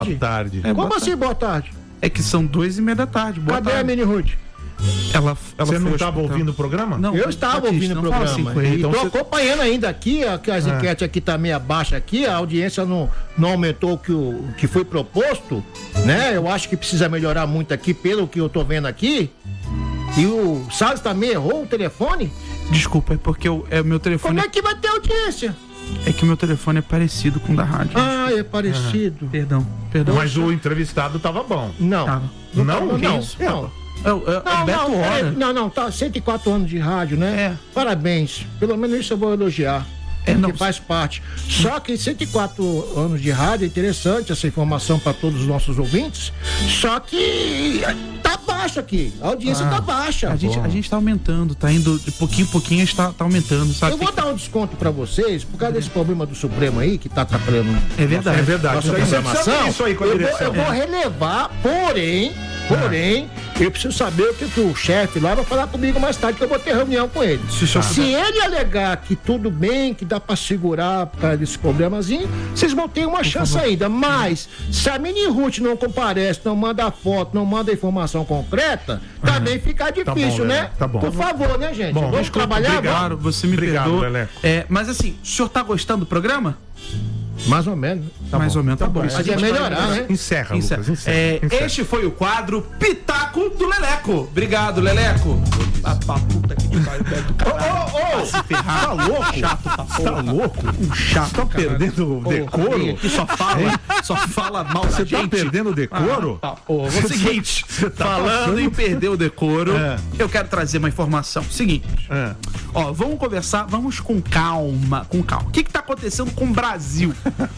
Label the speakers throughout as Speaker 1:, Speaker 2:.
Speaker 1: Boa tarde.
Speaker 2: Como assim, boa tarde?
Speaker 3: É que são 2:30 da tarde. Boa
Speaker 2: Cadê
Speaker 3: tarde.
Speaker 2: a Mini Ruth?
Speaker 3: Você
Speaker 1: não estava ouvindo o programa?
Speaker 3: Não,
Speaker 2: eu estava ouvindo o programa.
Speaker 3: Assim,
Speaker 2: e
Speaker 1: então
Speaker 2: estou acompanhando ainda aqui, as enquetes aqui tá meio abaixo aqui, a audiência não aumentou o que foi proposto, né? Eu acho que precisa melhorar muito aqui, pelo que eu tô vendo aqui. E o Salles também errou o telefone?
Speaker 3: Desculpa, é porque o meu telefone...
Speaker 2: Como é que vai ter audiência?
Speaker 3: É que o meu telefone é parecido com o da rádio.
Speaker 2: Ah, é parecido.
Speaker 3: Perdão.
Speaker 1: Mas o entrevistado tava bom.
Speaker 2: Não.
Speaker 3: Tava.
Speaker 2: Não, tá 104 anos de rádio, né? Parabéns. Pelo menos isso eu vou elogiar. Porque faz parte. Só que 104 anos de rádio é interessante essa informação para todos os nossos ouvintes. Só que tá baixo aqui. A audiência tá baixa.
Speaker 3: A gente tá aumentando, tá indo de pouquinho em pouquinho, a gente tá aumentando, sabe?
Speaker 2: Eu vou dar um desconto para vocês por causa desse problema do Supremo aí que tá atrapalhando.
Speaker 3: É verdade.
Speaker 1: É verdade. Isso aí com a direção.
Speaker 2: Eu vou relevar, porém, eu preciso saber o que o chefe lá vai falar comigo mais tarde, que eu vou ter reunião com ele. Se ele alegar que tudo bem, que dá pra segurar por causa desse problemazinho, vocês vão ter uma chance ainda. Mas, se a Mini Ruth não comparece, não manda foto, não manda informação concreta, também fica difícil, né?
Speaker 1: Tá bom.
Speaker 2: Por favor, né, gente?
Speaker 1: Bom,
Speaker 2: vamos trabalhar agora.
Speaker 3: Claro, você me perdoa. Mas assim, o senhor tá gostando do programa?
Speaker 2: Mais ou menos.
Speaker 3: Mais ou menos, tá bom.
Speaker 2: Mas é melhorar, né?
Speaker 1: Encerra, Lucas, encerra.
Speaker 3: Este foi o quadro Pitaco do Leleco. Obrigado, Leleco. Puta que pariu, do caralho.
Speaker 1: Se ferrar. Tá louco?
Speaker 3: Chato,
Speaker 1: Tá louco?
Speaker 3: Um chato.
Speaker 1: Tá perdendo o decoro?
Speaker 3: Que só fala mal da
Speaker 1: Você
Speaker 3: gente.
Speaker 1: tá perdendo o decoro?
Speaker 3: É o seguinte, falando em perder o decoro, eu quero trazer uma informação. Seguinte, vamos conversar, vamos com calma. O que tá acontecendo com o Brasil?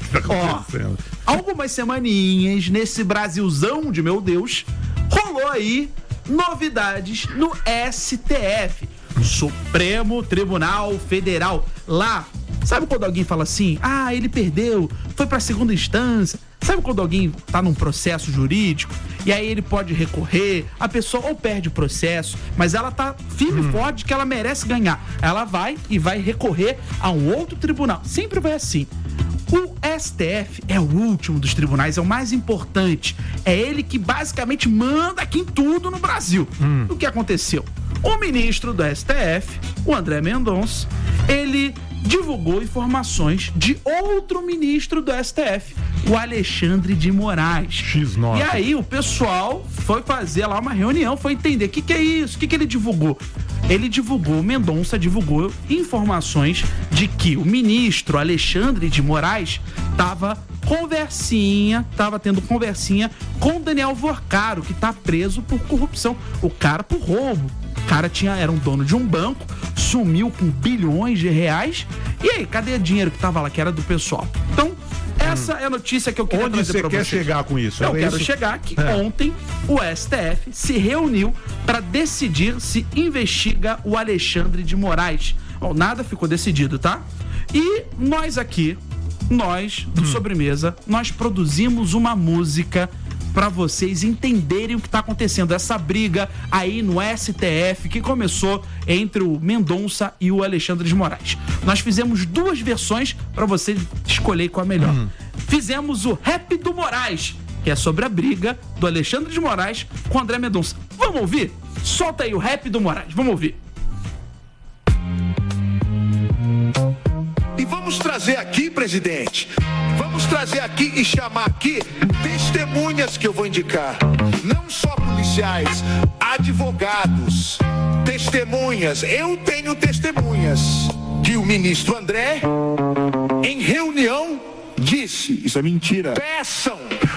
Speaker 3: Algumas semaninhas nesse Brasilzão de meu Deus, rolou aí novidades no STF, Supremo Tribunal Federal. Lá, sabe quando alguém fala assim, ele perdeu, foi pra segunda instância? Sabe quando alguém tá num processo jurídico e aí ele pode recorrer, a pessoa ou perde o processo, mas ela tá firme e forte que ela merece ganhar. Ela vai recorrer a um outro tribunal. Sempre vai assim. O STF é o último dos tribunais, é o mais importante. É ele que basicamente manda aqui em tudo no Brasil. O que aconteceu? O ministro do STF, o André Mendonça, ele divulgou informações de outro ministro do STF, o Alexandre de Moraes.
Speaker 1: X9.
Speaker 3: E aí o pessoal foi fazer lá uma reunião, foi entender o que é isso, o que ele divulgou. O Mendonça divulgou informações de que o ministro Alexandre de Moraes tava tendo conversinha com Daniel Vorcaro, que tá preso por corrupção. O cara por roubo. O cara era um dono de um banco, sumiu com bilhões de reais. E aí, cadê o dinheiro que tava lá, que era do pessoal? Então, essa é a notícia que eu queria trazer pra vocês.
Speaker 1: Onde você quer chegar com isso?
Speaker 3: Eu quero chegar que ontem o STF se reuniu para decidir se investiga o Alexandre de Moraes. Bom, nada ficou decidido, tá? E nós aqui, do Sobremesa, nós produzimos uma música para vocês entenderem o que tá acontecendo. Essa briga aí no STF que começou entre o Mendonça e o Alexandre de Moraes. Nós fizemos 2 versões para você escolher qual é a melhor. Fizemos o Rap do Moraes, que é sobre a briga do Alexandre de Moraes com o André Mendonça. Vamos ouvir? Solta aí o Rap do Moraes, vamos ouvir.
Speaker 4: E vamos trazer aqui, presidente, e chamar aqui testemunhas que eu vou indicar. Não só policiais, advogados, testemunhas. Eu tenho testemunhas que o ministro André, em reunião, disse, isso é mentira, peçam